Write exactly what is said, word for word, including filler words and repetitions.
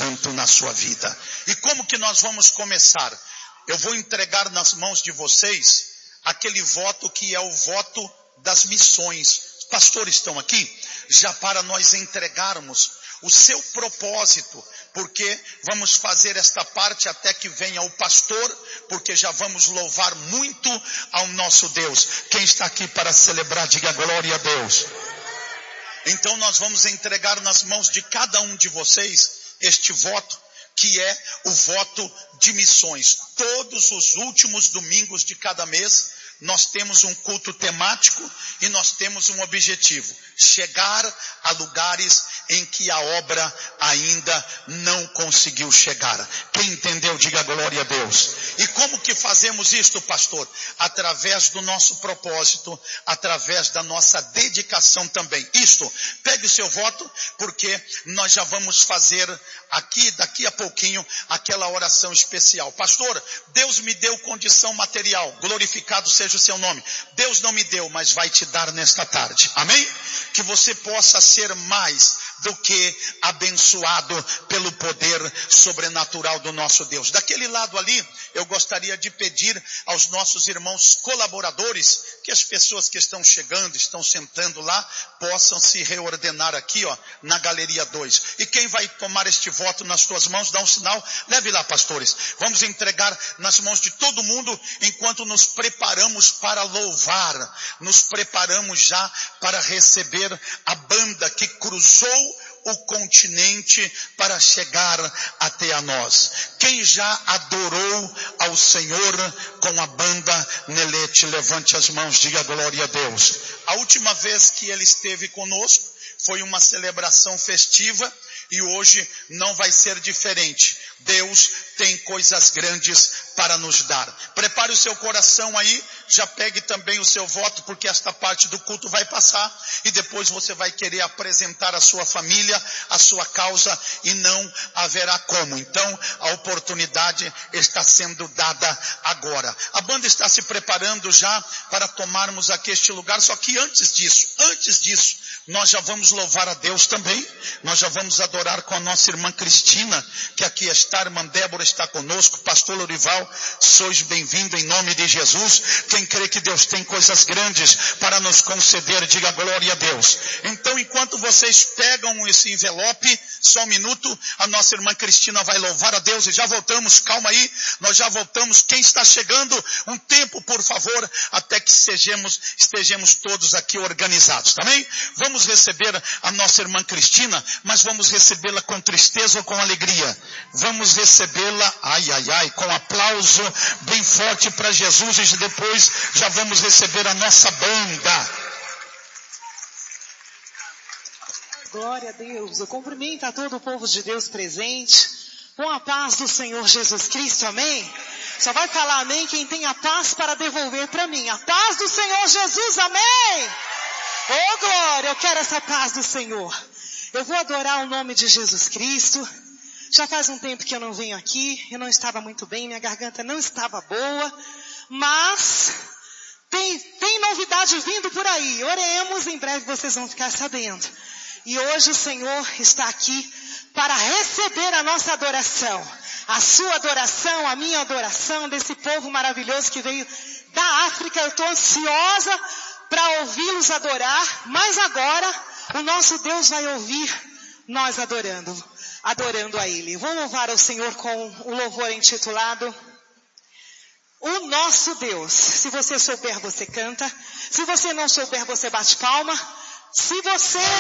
Santo na sua vida. E como que nós vamos começar? Eu vou entregar nas mãos de vocês aquele voto que é o voto das missões. Os pastores estão aqui já para nós entregarmos o seu propósito, porque vamos fazer esta parte até que venha o pastor, porque já vamos louvar muito ao nosso Deus. Quem está aqui para celebrar, diga glória a Deus. Então nós vamos entregar nas mãos de cada um de vocês este voto, que é o voto de missões. Todos os últimos domingos de cada mês, nós temos um culto temático e nós temos um objetivo: chegar a lugares em que a obra ainda não conseguiu chegar. Quem entendeu, diga glória a Deus. E como que fazemos isto, pastor? Através do nosso propósito, através da nossa dedicação também. Isto, pegue o seu voto, porque nós já vamos fazer aqui, daqui a pouquinho, aquela oração especial. Pastor, Deus me deu condição material, glorificado seja o seu nome. Deus não me deu, mas vai te dar nesta tarde. Amém? Que você possa ser mais do que abençoado pelo poder sobrenatural do nosso Deus. Daquele lado ali, eu gostaria de pedir aos nossos irmãos colaboradores, que as pessoas que estão chegando, estão sentando lá, possam se reordenar aqui, ó, na galeria dois. E quem vai tomar este voto nas suas mãos, dá um sinal, leve lá, pastores. Vamos entregar nas mãos de todo mundo, enquanto nos preparamos para louvar, nos preparamos já para receber a banda que cruzou o continente para chegar até a nós. Quem já adorou ao Senhor com a banda Nelete, levante as mãos, diga glória a Deus. A última vez que ele esteve conosco foi uma celebração festiva e hoje não vai ser diferente. Deus tem coisas grandes para nos dar. Prepare o seu coração aí, já pegue também o seu voto, porque esta parte do culto vai passar e depois você vai querer apresentar a sua família, a sua causa, e não haverá como. Então a oportunidade está sendo dada agora. A banda está se preparando já para tomarmos aqui este lugar, só que antes disso, antes disso, nós já vamos louvar a Deus também. Nós já vamos adorar com a nossa irmã Cristina, que aqui está. A irmã Débora está conosco. Pastor Lorival, sois bem-vindo em nome de Jesus. Quem crê que Deus tem coisas grandes para nos conceder, diga glória a Deus. Então, enquanto vocês pegam esse envelope, só um minuto, a nossa irmã Cristina vai louvar a Deus e já voltamos. Calma aí, nós já voltamos. Quem está chegando, um tempo, por favor, até que sejamos, estejamos todos aqui organizados, tá bem? Vamos receber a nossa irmã Cristina, mas vamos recebê-la com tristeza ou com alegria? Vamos recebê-la, ai, ai, ai, com aplauso bem forte para Jesus, e depois já vamos receber a nossa banda. Glória a Deus. Eu cumprimento a todo o povo de Deus presente, com a paz do Senhor Jesus Cristo, amém? Só vai falar amém quem tem a paz para devolver para mim. A paz do Senhor Jesus, amém? Oh glória, eu quero essa paz do Senhor. Eu vou adorar o nome de Jesus Cristo. Já faz um tempo que eu não venho aqui, eu não estava muito bem, minha garganta não estava boa, mas tem, tem novidade vindo por aí. Oremos, em breve vocês vão ficar sabendo. E hoje o Senhor está aqui para receber a nossa adoração, a sua adoração, a minha adoração, desse povo maravilhoso que veio da África. Eu estou ansiosa para ouvi-los adorar, mas agora o nosso Deus vai ouvir nós adorando, adorando a Ele. Vou louvar ao Senhor com o louvor intitulado O Nosso Deus. Se você souber, você canta. Se você não souber, você bate palma. Se você